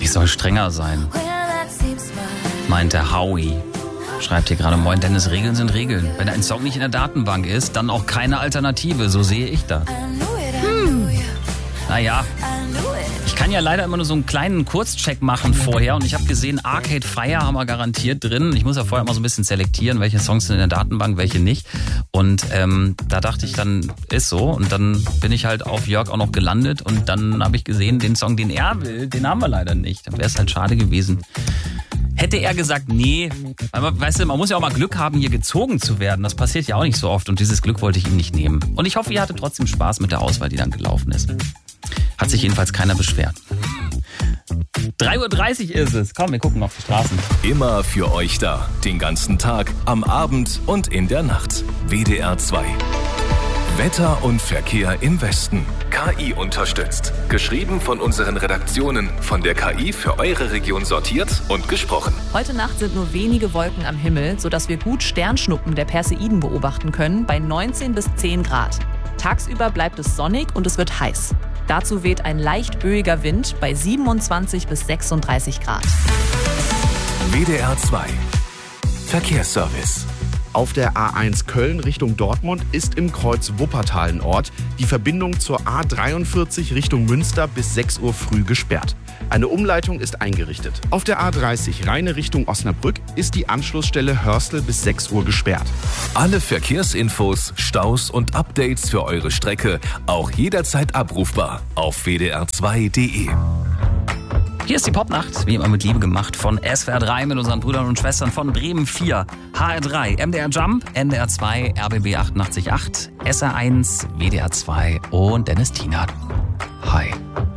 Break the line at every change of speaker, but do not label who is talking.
Ich soll strenger sein, meint der Howie. Schreibt hier gerade, moin Dennis, Regeln sind Regeln. Wenn ein Song nicht in der Datenbank ist, dann auch keine Alternative, so sehe ich das. Naja, ich kann ja leider immer nur so einen kleinen Kurzcheck machen vorher und ich habe gesehen, Arcade Fire haben wir garantiert drin. Ich muss ja vorher mal so ein bisschen selektieren, welche Songs sind in der Datenbank, welche nicht. Und da dachte ich dann, ist so. Und dann bin ich halt auf Jörg auch noch gelandet und dann habe ich gesehen, den Song, den er will, den haben wir leider nicht. Dann wäre es halt schade gewesen. Hätte er gesagt, nee, aber weißt du, man muss ja auch mal Glück haben, hier gezogen zu werden. Das passiert ja auch nicht so oft und dieses Glück wollte ich ihm nicht nehmen. Und ich hoffe, ihr hattet trotzdem Spaß mit der Auswahl, die dann gelaufen ist. Hat sich jedenfalls keiner beschwert. 3:30 Uhr ist es. Komm, wir gucken auf die Straßen.
Immer für euch da. Den ganzen Tag, am Abend und in der Nacht. WDR 2. Wetter und Verkehr im Westen. KI unterstützt. Geschrieben von unseren Redaktionen. Von der KI für eure Region sortiert und gesprochen.
Heute Nacht sind nur wenige Wolken am Himmel, sodass wir gut Sternschnuppen der Perseiden beobachten können, bei 19 bis 10 Grad. Tagsüber bleibt es sonnig und es wird heiß. Dazu weht ein leicht böiger Wind bei 27 bis 36 Grad.
WDR 2. Verkehrsservice.
Auf der A1 Köln Richtung Dortmund ist im Kreuz Wuppertal ein Ort die Verbindung zur A43 Richtung Münster bis 6 Uhr früh gesperrt. Eine Umleitung ist eingerichtet. Auf der A30 Rheine Richtung Osnabrück ist die Anschlussstelle Hörstel bis 6 Uhr gesperrt.
Alle Verkehrsinfos, Staus und Updates für eure Strecke auch jederzeit abrufbar auf wdr2.de.
Hier ist die Popnacht, wie immer mit Liebe gemacht, von SWR 3 mit unseren Brüdern und Schwestern von Bremen 4, HR 3, MDR Jump, NDR 2, RBB 88.8, SR 1, WDR 2 und Dennis Tienert. Hi.